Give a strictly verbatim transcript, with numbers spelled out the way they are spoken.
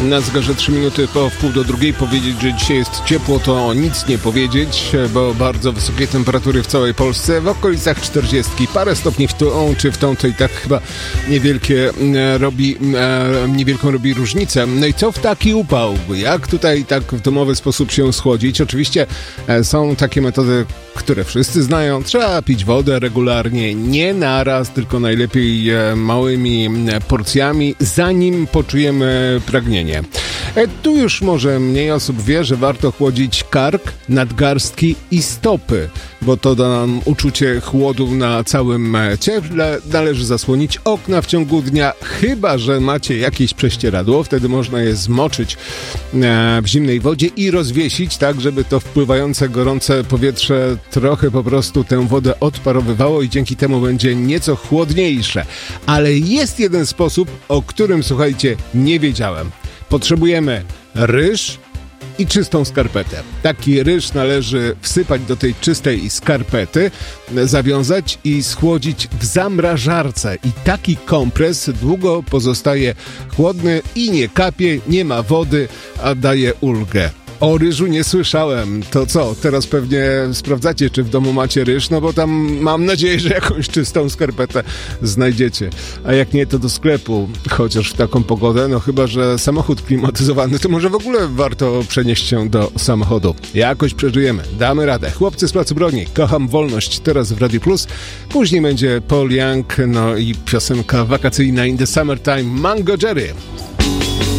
Na zegarze trzy minuty po wpół do drugiej. Powiedzieć, że dzisiaj jest ciepło, to nic nie powiedzieć, bo bardzo wysokie temperatury w całej Polsce, w okolicach czterdziestki. Parę stopni w tą czy w tą, to i tak chyba niewielkie e, robi, e, niewielką robi różnicę. No i co w taki upał? Jak tutaj tak w domowy sposób się schłodzić? Oczywiście e, są takie metody, które wszyscy znają. Trzeba pić wodę regularnie, nie naraz, tylko najlepiej e, małymi e, porcjami, zanim poczujemy pragnienie. E, tu już może mniej osób wie, że warto chłodzić kark, nadgarstki i stopy, bo to da nam uczucie chłodu na całym ciele. Należy zasłonić okna w ciągu dnia, chyba że macie jakieś prześcieradło, wtedy można je zmoczyć e, w zimnej wodzie i rozwiesić, tak żeby to wpływające gorące powietrze trochę po prostu tę wodę odparowywało i dzięki temu będzie nieco chłodniejsze. Ale jest jeden sposób, o którym, słuchajcie, nie wiedziałem. Potrzebujemy ryż i czystą skarpetę. Taki ryż należy wsypać do tej czystej skarpety, zawiązać i schłodzić w zamrażarce. I taki kompres długo pozostaje chłodny i nie kapie, nie ma wody, a daje ulgę. O ryżu nie słyszałem. To co? Teraz pewnie sprawdzacie, czy w domu macie ryż, no bo tam mam nadzieję, że jakąś czystą skarpetę znajdziecie. A jak nie, to do sklepu, chociaż w taką pogodę, no chyba że samochód klimatyzowany, to może w ogóle warto przenieść się do samochodu. Jakoś przeżyjemy, damy radę. Chłopcy z Placu Broni, kocham wolność, teraz w Radio Plus. Później będzie Paul Young, no i piosenka wakacyjna In the Summertime, Mango Jerry.